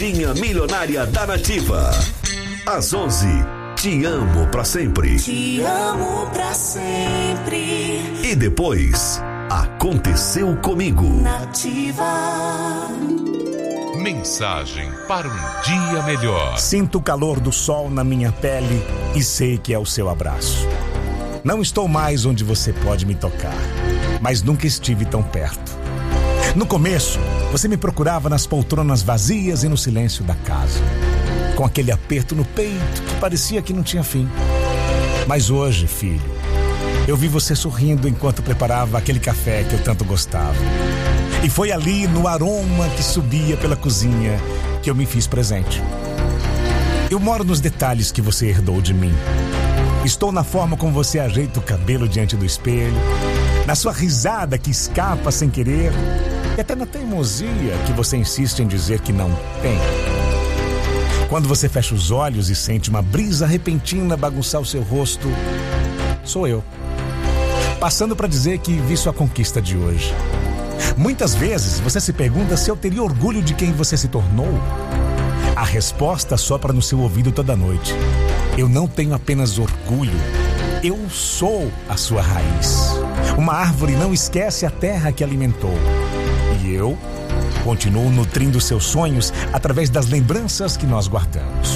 Pegadinha Milionária da Nativa. Às 11, te amo pra sempre. Te amo pra sempre. E depois, aconteceu comigo. Nativa. Mensagem para um dia melhor. Sinto o calor do sol na minha pele e sei que é o seu abraço. Não estou mais onde você pode me tocar, mas nunca estive tão perto. No começo, você me procurava nas poltronas vazias e no silêncio da casa, com aquele aperto no peito que parecia que não tinha fim. Mas hoje, filho, eu vi você sorrindo enquanto preparava aquele café que eu tanto gostava. E foi ali, no aroma que subia pela cozinha, que eu me fiz presente. Eu moro nos detalhes que você herdou de mim. Estou na forma como você ajeita o cabelo diante do espelho, na sua risada que escapa sem querer, e até na teimosia que você insiste em dizer que não tem. Quando você fecha os olhos e sente uma brisa repentina bagunçar o seu rosto, sou eu, passando para dizer que vi sua conquista de hoje. Muitas vezes você se pergunta se eu teria orgulho de quem você se tornou. A resposta sopra no seu ouvido toda noite. Eu não tenho apenas orgulho, eu sou a sua raiz. Uma árvore não esquece a terra que alimentou. E eu continuo nutrindo seus sonhos através das lembranças que nós guardamos.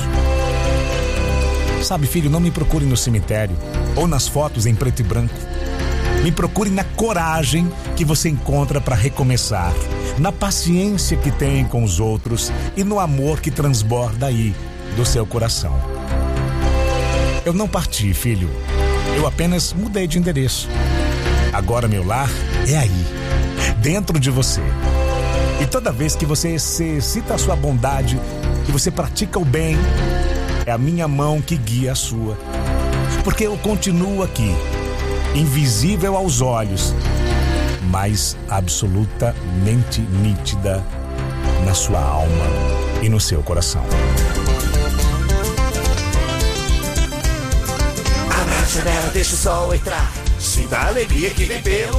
Sabe, filho, não me procure no cemitério ou nas fotos em preto e branco. Me procure na coragem que você encontra para recomeçar, na paciência que tem com os outros e no amor que transborda aí do seu coração. Eu não parti, filho. Eu apenas mudei de endereço. Agora meu lar é aí, dentro de você. E toda vez que você exercita a sua bondade e você pratica o bem, é a minha mão que guia a sua. Porque eu continuo aqui, invisível aos olhos, mas absolutamente nítida na sua alma e no seu coração. Abra a janela, deixa o sol entrar. Sinta a alegria que vem pelo